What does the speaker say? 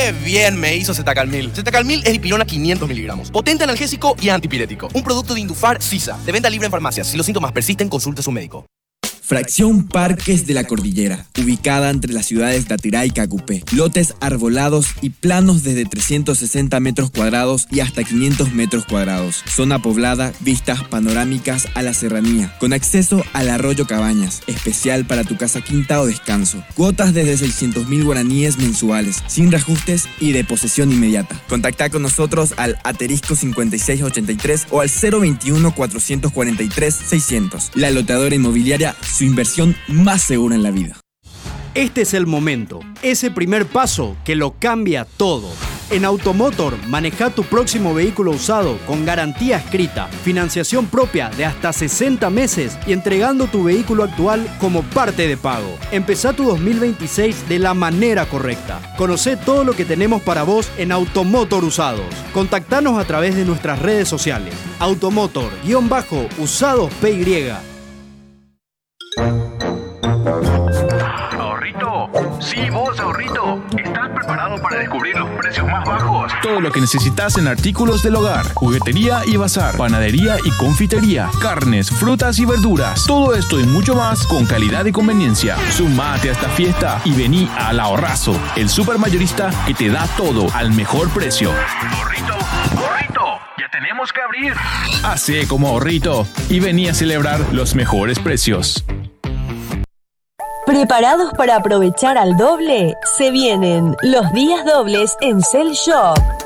¡Qué bien me hizo Zetacalmil! Zetacalmil es dipirona 500 miligramos. Potente analgésico y antipirético. Un producto de Indufar Sisa. De venta libre en farmacias. Si los síntomas persisten, consulte a su médico. Fracción Parques de la Cordillera, ubicada entre las ciudades de Atirá y Cacupé. Lotes arbolados y planos desde 360 metros cuadrados y hasta 500 metros cuadrados. Zona poblada, vistas panorámicas a la serranía, con acceso al arroyo Cabañas, especial para tu casa quinta o descanso. Cuotas desde 600.000 guaraníes mensuales, sin reajustes y de posesión inmediata. Contacta con nosotros al asterisco 5683 o al 021 443 600. La loteadora inmobiliaria, su inversión más segura en la vida. Este es el momento, ese primer paso que lo cambia todo. En Automotor, maneja tu próximo vehículo usado con garantía escrita, financiación propia de hasta 60 meses y entregando tu vehículo actual como parte de pago. Empezá tu 2026 de la manera correcta. Conocé todo lo que tenemos para vos en Automotor Usados. Contactanos a través de nuestras redes sociales. Automotor_usados PY. Ahorrito, sí vos ahorrito, ¿estás preparado para descubrir los precios más bajos? Todo lo que necesitas en artículos del hogar, juguetería y bazar, panadería y confitería, carnes, frutas y verduras. Todo esto y mucho más con calidad y conveniencia. Sumate a esta fiesta y vení al Ahorrazo, el supermayorista que te da todo al mejor precio. Ahorrito, ya tenemos que abrir. Hacé como Ahorrito y vení a celebrar los mejores precios. ¿Preparados para aprovechar al doble? Se vienen los días dobles en Cell Shop.